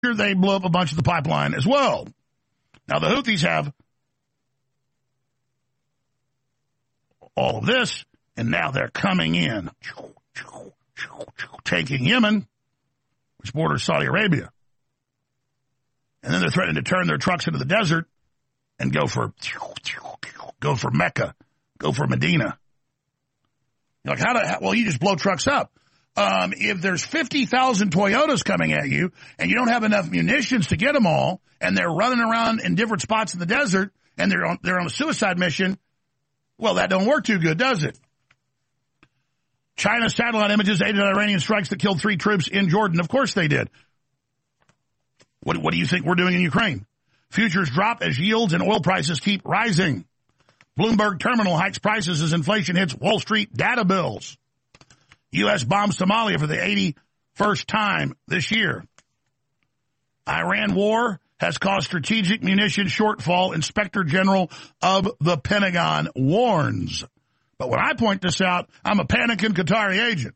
they blew up a bunch of the pipeline as well. Now, the Houthis have all of this, and now they're coming in, taking Yemen, which borders Saudi Arabia. And then they're threatening to turn their trucks into the desert and go for Mecca, go for Medina. You're like, well, you just blow trucks up. If there's 50,000 Toyotas coming at you and you don't have enough munitions to get them all, and they're running around in different spots in the desert, and they're on a suicide mission, well, that don't work too good, does it? China's satellite images aided Iranian strikes that killed 3 troops in Jordan. Of course they did. What do you think we're doing in Ukraine? Futures drop as yields and oil prices keep rising. Bloomberg Terminal hikes prices as inflation hits Wall Street data bills. U.S. bombs Somalia for the 81st time this year. Iran war has caused strategic munitions shortfall, Inspector General of the Pentagon warns. But when I point this out, I'm a panicking Qatari agent.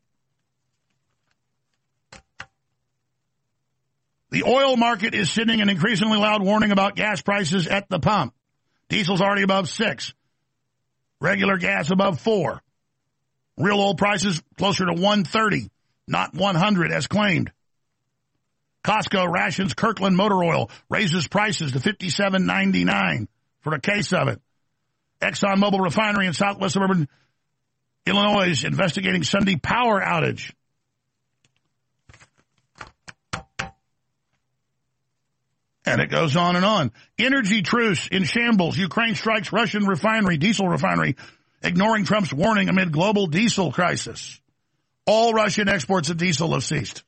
The oil market is sending an increasingly loud warning about gas prices at the pump. Diesel's already above 6. Regular gas above 4. Real oil prices closer to 130, not 100 as claimed. Costco rations Kirkland motor oil, raises prices to $57.99 for a case of it. ExxonMobil refinery in southwest suburban Illinois is investigating Sunday power outage. And it goes on and on. Energy truce in shambles. Ukraine strikes Russian refinery, diesel refinery, ignoring Trump's warning amid global diesel crisis. All Russian exports of diesel have ceased.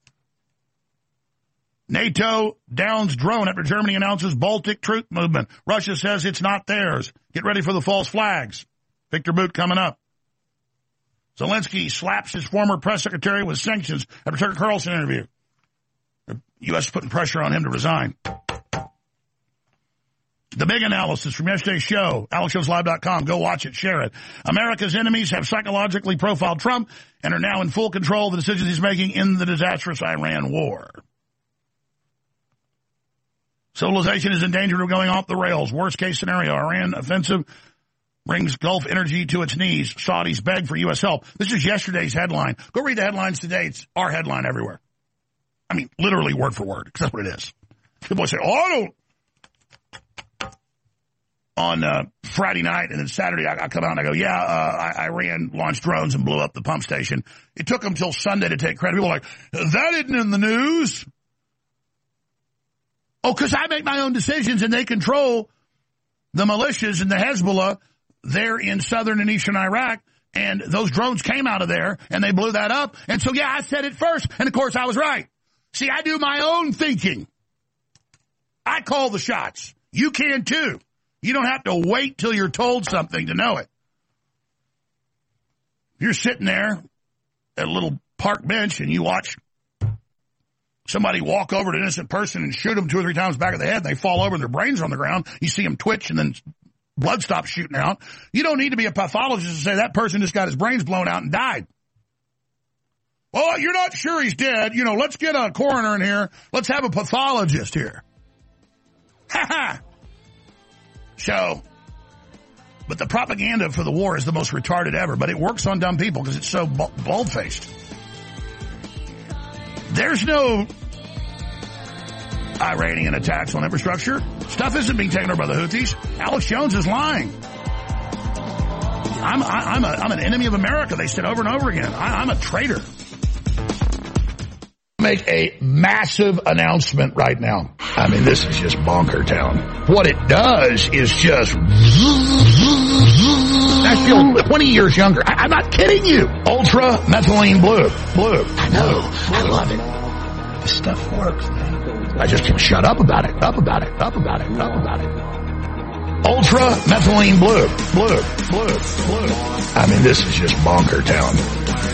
NATO downs drone after Germany announces Baltic troop movement. Russia says it's not theirs. Get ready for the false flags. Victor Boot coming up. Zelensky slaps his former press secretary with sanctions after Tucker Carlson interview. The U.S. is putting pressure on him to resign. The big analysis from yesterday's show, AlexJonesLive.com. Go watch it, share it. America's enemies have psychologically profiled Trump and are now in full control of the decisions he's making in the disastrous Iran war. Civilization is in danger of going off the rails. Worst case scenario, Iran offensive brings Gulf energy to its knees. Saudis beg for U.S. help. This is yesterday's headline. Go read the headlines today. It's our headline everywhere. I mean, literally word for word, because that's what it is. People say, oh, I don't. On Friday night and then Saturday, I come out and I go, Iran launched drones and blew up the pump station. It took them till Sunday to take credit. People are like, that isn't in the news. Oh, because I make my own decisions and they control the militias and the Hezbollah there in southern and eastern Iraq. And those drones came out of there and they blew that up. And so, I said it first. And, of course, I was right. See, I do my own thinking. I call the shots. You can, too. You don't have to wait till you're told something to know it. You're sitting there at a little park bench and you watch somebody walk over to an innocent person and shoot them 2 or 3 times back of the head. They fall over and their brains are on the ground. You see them twitch and then blood stops shooting out. You don't need to be a pathologist to say that person just got his brains blown out and died. Well, you're not sure he's dead. Let's get a coroner in here. Let's have a pathologist here. Ha ha. So, but the propaganda for the war is the most retarded ever, but it works on dumb people because it's so bald-faced. There's no Iranian attacks on infrastructure. Stuff isn't being taken over by the Houthis. Alex Jones is lying. I'm an enemy of America, they said over and over again. I'm a traitor. Make a massive announcement right now. I mean, this is just bonker town. What it does is just... I feel 20 years younger. I'm not kidding you. Ultra methylene blue. I know. I love it. This stuff works, man. I just can't shut up about it. Up about it. Ultra methylene blue. I mean, this is just bonker town.